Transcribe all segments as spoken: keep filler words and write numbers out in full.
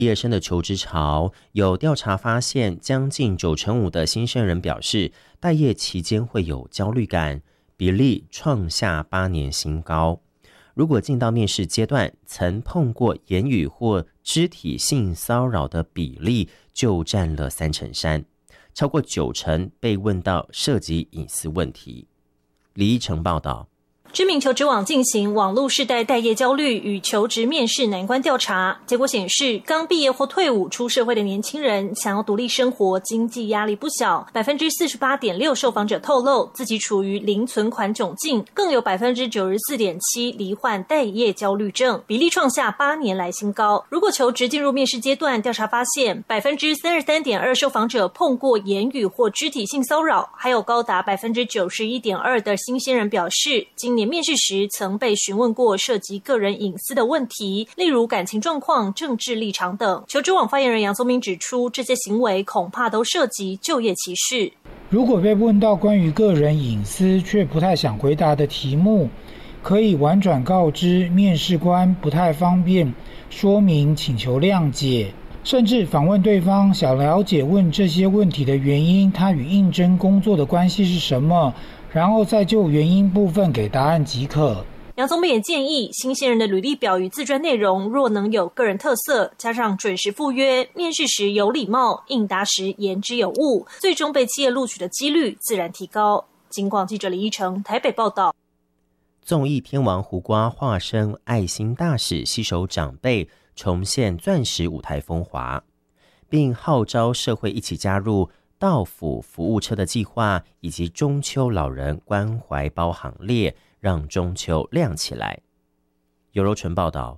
毕业生的求职潮，有调查发现，将近九成五的新鲜人表示，待业期间会有焦虑感，比例创下八年新高。如果进到面试阶段，曾碰过言语或肢体性骚扰的比例就占了三成三，超过九成被问到涉及隐私问题。李依晨报道。 知名求职网进行网络世代待业焦虑与求职面试难关调查，结果显示，刚毕业或退伍出社会的年轻人想要独立生活，经济压力不小。百分之四十八点六受访者透露自己处于零存款窘境，更有百分之九十四点七罹患待业焦虑症，比例创下八年来新高。如果求职进入面试阶段，调查发现，百分之三十三点二受访者碰过言语或肢体性骚扰，还有高达百分之九十一点二的新鲜人表示，今年面试时曾被询问过涉及个人隐私的问题，例如感情状况、政治立场等。求职网发言人杨宗明指出，这些行为恐怕都涉及就业歧视。 如果被问到关于个人隐私却不太想回答的题目，可以婉转告知面试官不太方便说明，请求谅解。甚至访问对方，想了解问这些问题的原因，他与应征工作的关系是什么，然后再就原因部分给答案即可。 杨宗明也建议，新鲜人的履历表与自传内容若能有个人特色，加上准时赴约，面试时有礼貌，应答时言之有物，最终被企业录取的几率自然提高。警广记者李依成台北报道。 综艺天王胡瓜化身爱心大使，携手长辈重现钻石舞台风华，并号召社会一起加入到府服务车的计划，以及中秋老人关怀包行列，让中秋亮起来。尤柔纯报道。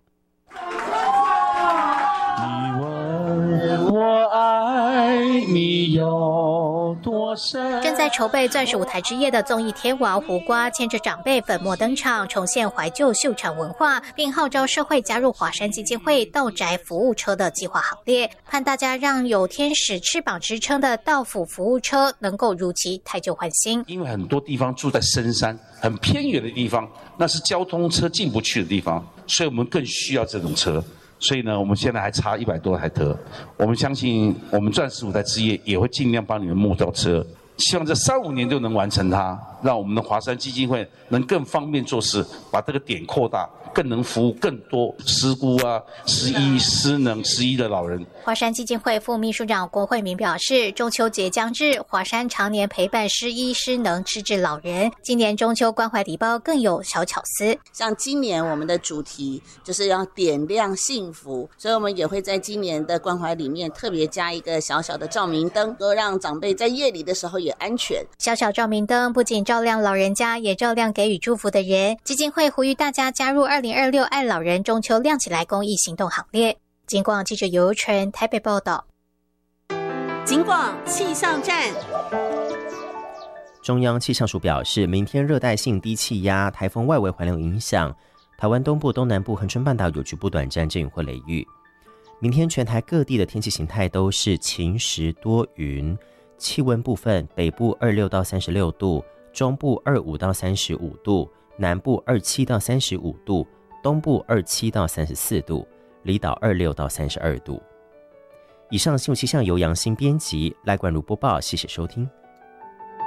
你问我爱你有多深？ 正在筹备钻石舞台之夜的综艺天王胡瓜，牵着长辈粉墨登场，重现怀旧秀场文化，并号召社会加入华山基金会到宅服务车的计划行列，盼大家让有天使翅膀之称的到府服务车能够如期汰旧换新。 因为很多地方住在深山、很偏远的地方，那是交通车进不去的地方，所以我们更需要这种车。所以呢，我们现在还差一百多台车，我们相信我们钻石舞台之夜也会尽量帮你们募到车，希望这三五年就能完成它，让我们的华山基金会能更方便做事，把这个点扩大，更能服务更多失孤啊、失医、失能、失医的老人。 华山基金会副秘书长郭惠明表示，中秋节将至，华山常年陪伴失医、失能、失智老人，今年中秋关怀礼包更有小巧思。 像今年我们的主题就是要点亮幸福，所以我们也会在今年的关怀里面特别加一个小小的照明灯，能够让长辈在夜里的时候也安全。 小小照明灯不仅照亮老人家，也照亮给予祝福的人。基金会呼吁大家加入二零二六爱老人中秋亮起来公益行动行列。警广记者尤柔纯台北报道。 警广气象站。 中央气象署表示，明天热带性低气压、台风外围环流影响，台湾东部、东南部、恒春半岛有局部短暂阵雨或雷雨。明天全台各地的天气形态都是晴时多云，气温部分，北部二十六到三十六度，中部二十五到三十五度，南部二十七到三十五度，东部二十七到三十四度，离岛二十六到三十二度。以上新闻气象由杨新编辑，赖冠如播报，谢谢收听。